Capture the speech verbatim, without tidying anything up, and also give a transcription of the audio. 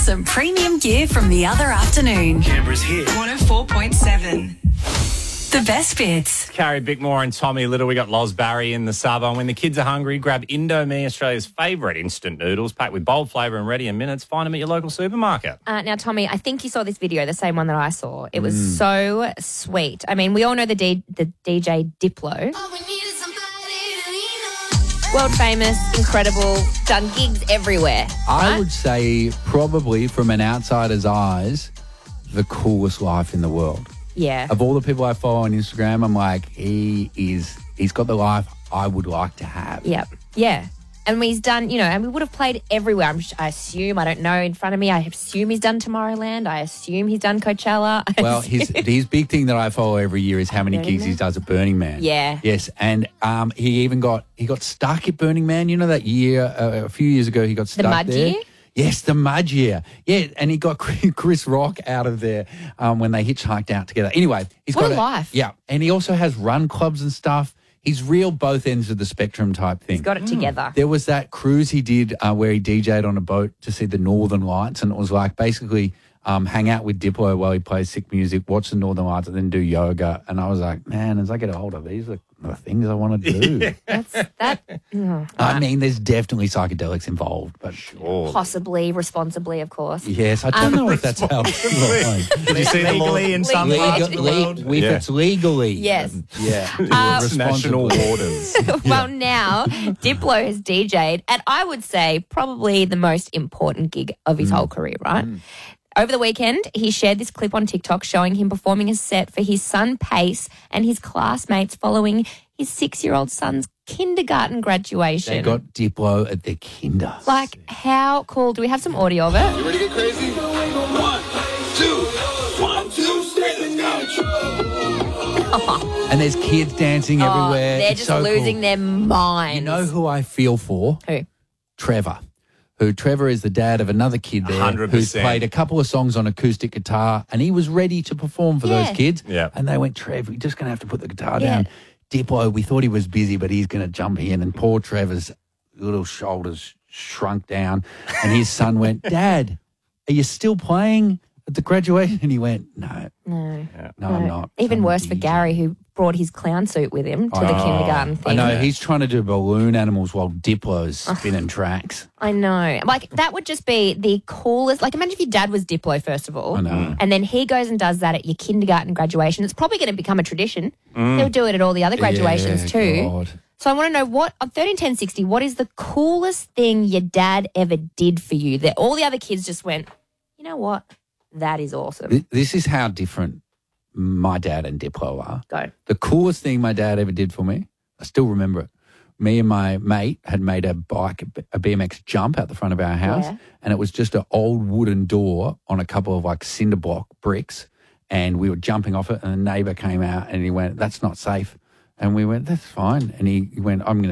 some premium gear from the other afternoon. Canberra's hit. one oh four point seven. The best bits. Carrie Bickmore and Tommy Little. We got Loz Barry in the sub. And when the kids are hungry, grab Indomie, Australia's favourite instant noodles, packed with bold flavour and ready in minutes. Find them at your local supermarket. Uh, now, Tommy, I think you saw this video, the same one that I saw. It was mm. so sweet. I mean, we all know the D- the D J Diplo. World famous, incredible, done gigs everywhere. I right? would say probably from an outsider's eyes, the coolest life in the world. Yeah. Of all the people I follow on Instagram, I'm like, he is, he's got the life I would like to have. Yep. Yeah. And he's done, you know, and we would have played everywhere. I'm, I assume, I don't know in front of me, I assume he's done Tomorrowland. I assume he's done Coachella. I Well, assume. his his big thing that I follow every year is how many Burning gigs Man? he does at Burning Man. Yeah. Yes, and um, he even got he got stuck at Burning Man. You know that year, uh, a few years ago, he got stuck The mud there. year? Yes, the mud year. Yeah, and he got Chris Rock out of there um, when they hitchhiked out together. Anyway, he's What got a life. Yeah, and he also has run clubs and stuff. He's real both ends of the spectrum type thing. He's got it together. There was that cruise he did uh, where he D J'd on a boat to see the Northern Lights, and it was like basically um, hang out with Diplo while he plays sick music, watch the Northern Lights, and then do yoga. And I was like, man, as I get older, these are the things I want to do. That's that. mm, I mean, there's definitely psychedelics involved, but Sure. possibly, responsibly, of course. yes, I don't know if that's how it's right. Did you see the law? Legally in some Legally. parts of the Legally, world. if Yeah. it's legally. Yes. Yeah. It's national Responsibly. waters. Well, now Diplo has D J'd at, I would say, probably the most important gig of his whole career, right? Over the weekend, he shared this clip on TikTok showing him performing a set for his son Pace and his classmates following his six-year-old son's kindergarten graduation. They got Diplo at their kinder. Like, how cool. Do we have some audio of it? You ready to get crazy? One, two, one, two, three, let's go. And there's kids dancing Oh, everywhere. they're It's just so losing cool. their minds. You know who I feel for? Who? Trevor. Who Trevor is the dad of another kid there one hundred who's percent. played a couple of songs on acoustic guitar, and he was ready to perform for Yeah. those kids. Yeah. And they went, Trev, we're just going to have to put the guitar Yeah. down. Diplo, we thought he was busy, but he's going to jump in. And poor Trevor's little shoulders shrunk down, and his son went, Dad, are you still playing at the graduation? And he went, no, No. no, I'm not. Even I'm worse for D J." Gary, who brought his clown suit with him to the Oh, kindergarten I thing. know, he's trying to do balloon animals while Diplo's spinning tracks. I know. Like, that would just be the coolest. Like, imagine if your dad was Diplo, first of all. I know. And then he goes and does that at your kindergarten graduation. It's probably going to become a tradition. He'll do it at all the other graduations Yeah, too. God. So I want to know what, on thirteen ten sixty, what is the coolest thing your dad ever did for you that all the other kids just went, you know what? That is awesome. Th- This is how different my dad and Diplo are. Go. The coolest thing my dad ever did for me, I still remember it. Me and my mate had made a bike, a B M X jump out the front of our house, Yeah. and it was just an old wooden door on a couple of like cinder block bricks, and we were jumping off it, and a neighbour came out and he went, "That's not safe," and we went, "That's fine," and he, he went, "I'm going to